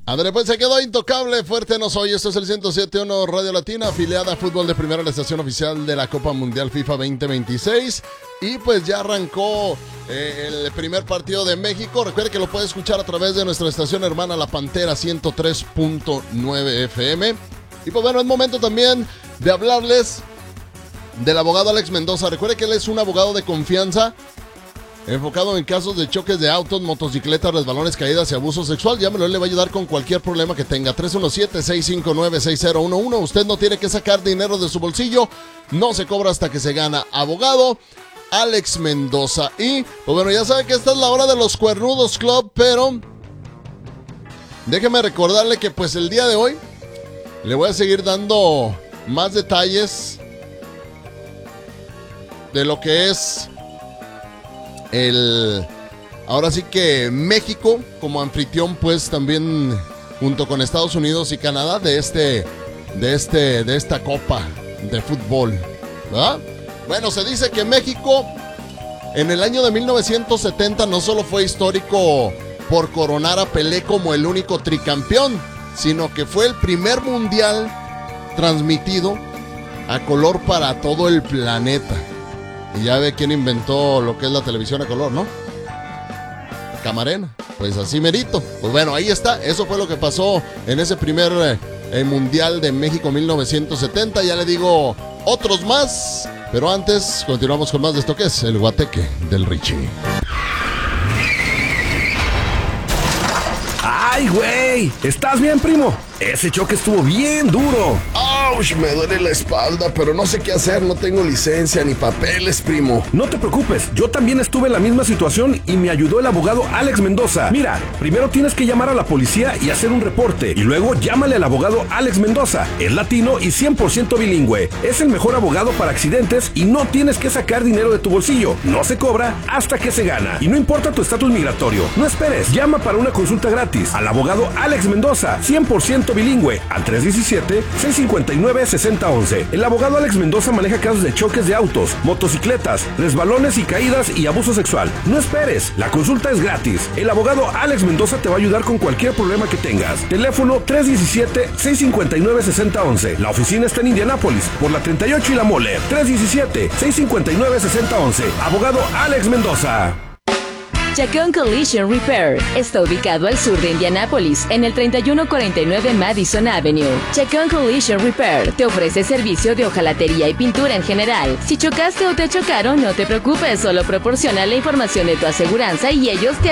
André, pues se quedó intocable, fuerte nos oye. Esto es el 107.1 Radio Latina, afiliada a Fútbol de Primera, la estación oficial de la Copa Mundial FIFA 2026. Y pues ya arrancó el primer partido de México. Recuerde que lo puede escuchar a través de nuestra estación hermana La Pantera 103.9 FM. Y pues bueno, es momento también de hablarles del abogado Alex Mendoza. Recuerde que él es un abogado de confianza enfocado en casos de choques de autos, motocicletas, resbalones, caídas y abuso sexual. Llámelo, él le va a ayudar con cualquier problema que tenga. 317-659-6011. Usted no tiene que sacar dinero de su bolsillo, no se cobra hasta que se gana. Abogado Alex Mendoza. Y, pues bueno, ya sabe que esta es la hora de los Cuernudos Club, pero déjeme recordarle que pues el día de hoy le voy a seguir dando más detalles de lo que es ahora sí que México como anfitrión, pues también junto con Estados Unidos y Canadá de esta Copa de Fútbol, ¿verdad? Bueno, se dice que México en el año de 1970 no solo fue histórico por coronar a Pelé como el único tricampeón, sino que fue el primer mundial transmitido a color para todo el planeta. Y ya ve quién inventó lo que es la televisión a color, ¿no? Camarena. Pues así merito. Pues bueno, ahí está. Eso fue lo que pasó en ese primer Mundial de México 1970. Ya le digo otros más. Pero antes, continuamos con más de esto que es el Guateque del Richie. ¡Ay, güey! ¿Estás bien, primo? Ese choque estuvo bien duro. ¡Auch! Me duele la espalda, pero no sé qué hacer. No tengo licencia ni papeles, primo. No te preocupes, yo también estuve en la misma situación y me ayudó el abogado Alex Mendoza. Mira, primero tienes que llamar a la policía y hacer un reporte. Y luego llámale al abogado Alex Mendoza. Es latino y 100% bilingüe. Es el mejor abogado para accidentes y no tienes que sacar dinero de tu bolsillo. No se cobra hasta que se gana. Y no importa tu estatus migratorio. No esperes, llama para una consulta gratis al abogado Alex Mendoza, 100% bilingüe, al 317-659-6011. El abogado Alex Mendoza maneja casos de choques de autos, motocicletas, resbalones y caídas y abuso sexual. No esperes, la consulta es gratis. El abogado Alex Mendoza te va a ayudar con cualquier problema que tengas. Teléfono 317-659-6011. La oficina está en Indianápolis, por la 38 y la Mole. 317-659-6011. Abogado Alex Mendoza. Chacón Collision Repair está ubicado al sur de Indianápolis, en el 3149 Madison Avenue. Chacón Collision Repair te ofrece servicio de hojalatería y pintura en general. Si chocaste o te chocaron, no te preocupes, solo proporciona la información de tu aseguranza y ellos te